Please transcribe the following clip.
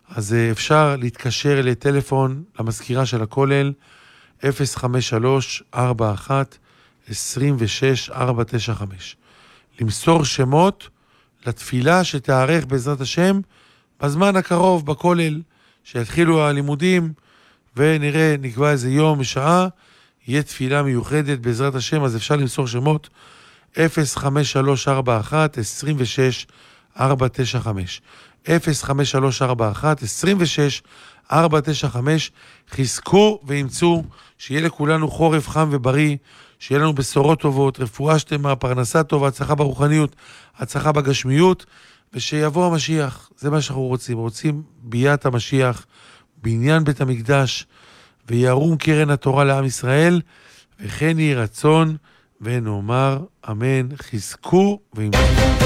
אז אפשר להתקשר לטלפון למזכירה של הכולל, 053-41-26-495. למסור שמות לתפילה שתארך בעזרת השם בזמן הקרוב בכולל, שיתחילו הלימודים, ונראה, נקבע איזה יום ושעה, יהיה תפילה מיוחדת בעזרת השם, אז אפשר למסור שמות 053-41-26-495. 053-41-26-495. חזקו וימצאו, שיהיה לכולנו חורף חם ובריא, שיהיה לנו בשורות טובות, רפואה שלמה, פרנסה טובה, הצלחה ברוחניות, הצלחה בגשמיות, ושיבוא המשיח. זה מה שאנחנו רוצים. רוצים ביאת המשיח, בעניין בית המקדש, ויערום קרן התורה לעם ישראל, וכן יהי רצון, ונאמר אמן. חזקו וימצאו.